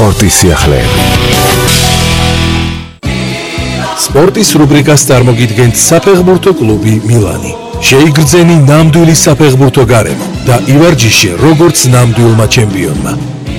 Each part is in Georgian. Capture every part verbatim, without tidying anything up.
სპორტის სიახლეები. სპორტის რუბრიკას წარმოგიდგენთ საფეხბურთო კლუბი მილანი. შეიგრძენი ნამდვილი საფეხბურთო გარემო და ივარჯიშე როგორც ნამდვილმა ჩემპიონმა.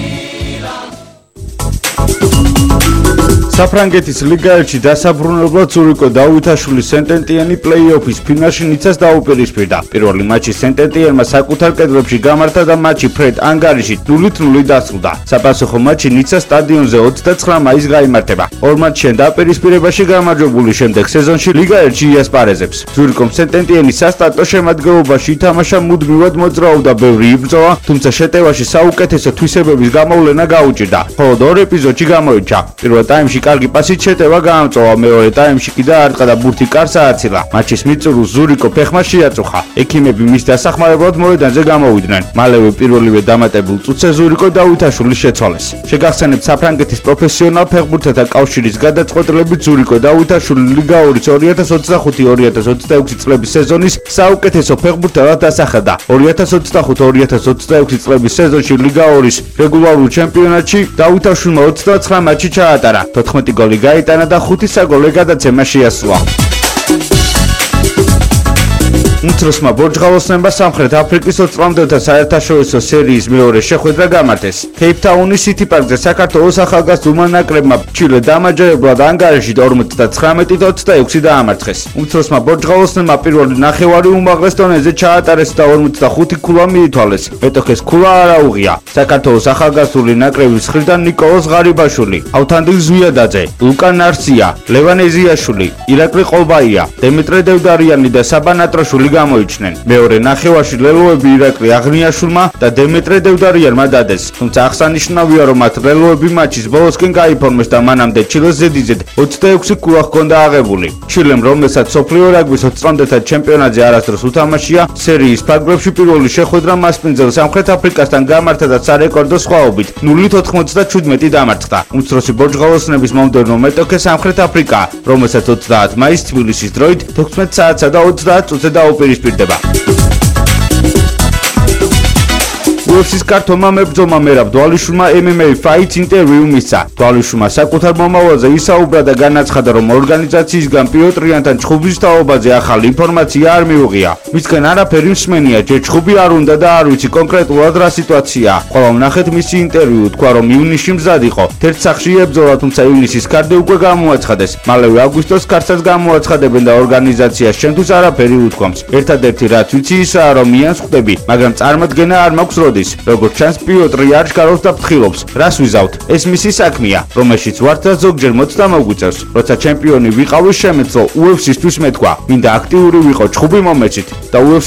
საფრანგეთის ლიგა ერთში დასაბრუნებლად ზურიკო დავითაშვილის სენტ-ეტიენი პლეი-ოფის ფინალში ნიცას დაუპირისპირდა. პირველი მატჩი სენტ-ეტიენმა საკუთარ კედლებში გამართა და მატჩი ფრედ ანგარიში ნულით ნული დასრულდა. საპასუხო მატჩი ნიცას სტადიონზე ოცდაცხრა მაისს გაიმართება. ორ მატჩიან დაპირისპირებაში გამარჯვებული შემდეგ სეზონში ლიგა ერთში იასპარეზებს. ზურიკომ სენტ-ეტიენის სასტარტო შემადგენლობაში ითამაშა, მუდმივად მოძრაობდა ბევრი იბრძოლა, თუმცა შეტევაში საუკეთესო თვისებების გამოვლენა გაუჭირდა. მხოლოდ ორ ეპიზოდში გამოიჩა. პირველ ტაიმში კარგი პასით შეტევა გაამწვავა, მეორე ტაიმში კი დაარტყა და ბურთი კარს ააცილა. მატჩის მიწურულს ზურიკო ფეხმა შეაწუხა. ექიმები მის დასახმარებლად მოედანზე გამოვიდნენ. მალევე პირველივე დამატებულ წუთზე ზურიკო დავითაშვილი შეცვალეს. შეგახსენებთ საფრანგეთის პროფესიონალ ფეხბურთელთა კავშირის გადაწყვეტილებით ზურიკო დავითაშვილი ლიგა ორის ორი ათას ოცდახუთი ორი ათას ოცდაექვსი წლების სეზონის საუკეთესო ფეხბურთელად დასახელდა. ორი ათას ოცდახუთი ორი ათას ოცდაექვსი წლების სეზონში ლიგა ორის რეგულარულ ჩემპიონატში დავითაშვილმა ოცდაცხრა მატჩი ჩაატარა. თოთხმეტი გოლი გაიტანა და ხუთი საგოლე გადაცემა შეასრულა. უმცროსმა ბორჯღავოსნებმა სამხრეთ აფრიკის ოც წლამდელთა საერთაშორისო სერიის მეორე შეხვედრა გამართეს. ქეიპთაუნის სიტი პარკზე საქართველოს ახალგაზრდულმა ნაკრებმა ჩილე დამაჯერებლად ანგარიში ორმოცდაცხრამეტი ოცდაექვსი დაამარცხეს. უმცროსმა ბორჯღავოსნებმა პირველი ნახევარი უმაღლეს დონეზე ჩაატარეს და ორმოცდახუთი ქულა მიითვალეს. მეტოქეს ქულა არ აუღია. საქართველოს ახალგაზრდული ნაკრების მხრიდან ნიკოლოზ ღარიბაშვილი, ავთანდილ ზვიადაძე, ლუკა ნარსია, ლევან ეზიაშვილი, ირაკლი ყოლბაია, დემეტრე დევდარიანი და საბა ნატროშვილი გამოიჩნენ. მეორე ნახევარში ლელოები ირაკლი აღნიაშვილმა და დემეტრე დევდარიანმა დადეს. თუმცა აღსანიშნავია, რომ მათ ლელოები მატჩის ბოლოსკენ გაიფორმეს და მანამდე ჩილეს ზედიზედ ოცდაექვსი ქულა ჰქონდა აღებული. ჩილემ, რომელსაც მსოფლიო რაგბის ოც წლამდელთა ჩემპიონატზე არასდროს უთამაშია, სერიის ფარგლებში პირველი შეხვედრა მასპინძელ სამხრეთ აფრიკასთან გამართა და სარეკორდო სხვაობით ნულით ოთხმოცდაჩვიდმეტი დამარცხდა. უმცროსი ბორჯღავოსნების მომდევნო მეტოქე სამხრეთ აფრიკაა, რომელსაც ოცდაათ მაისს თბილისის დროით თექვსმეტ საათსა და ოცდაათ წუთზე დაუპირისპირდება. იუ ეფ სი-ის ქართველმა მებრძოლმა მერაბ დვალიშვილმა ემ ემ ეი Fights ინტერვიუ მისცა. დვალიშვილმა საკუთარ მომავალზე ისაუბრა და განაცხადა, რომ ორგანიზაციისგან პიოტრიანთან ჩხუბის თაობაზე ახალი ინფორმაცია არ მიუღია. მისგან არაფერი მსმენია, ჯერ ჩხუბი არ უნდა და არ ვიცი კონკრეტულად რა სიტუაციაა. ყველა ვნახეთ მისი ინტერვიუ, თქვა, რომ ივნისში მზად იყო. თერთ სახლში ებრძოლა, თუმცა ივნისის კარდი უკვე გამოაცხადეს. მალევე აგვისტოს კარტსაც გამოაცხადებენ და ორგანიზაციას შემთხვევით არაფერი უთქვამს. ერთადერთი რაც ვიცი ისაა, რომ მიანს ხვდები, მაგრამ წარმოდგენა არ მაქვს როდის. როგორც ჩანს, პიოტრი არ შკარობს და ფთხილობს. რას ვიზავთ? ეს მისი საქმეა, რომელშიც ვართ და ზოგჯერ მოწდა მოგვიწევს. როცა ჩემპიონი ვიყავი შემეძლო, იუ ეფ სი-ისთვის მეთქვა, მინდა აქტიური ვიყო, ჩხუბი მომეცით და იუ ეფ